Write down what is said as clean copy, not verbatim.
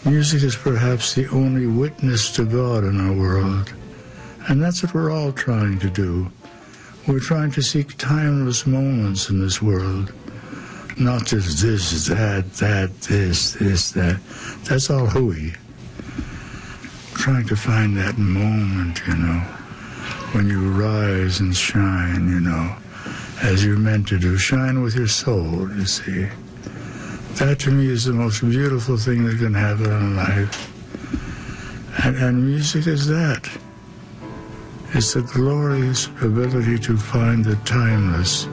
Music is perhaps the only witness to God in our world. And that's what we're all trying to do. We're trying to seek timeless moments in this world. Not just this, that, this, that. That's all hooey. Trying to find that moment, when you rise and shine, as you're meant to do. Shine with your soul, you see. That to me is the most beautiful thing that can happen in life. And music is that. It's the glorious ability to find the timeless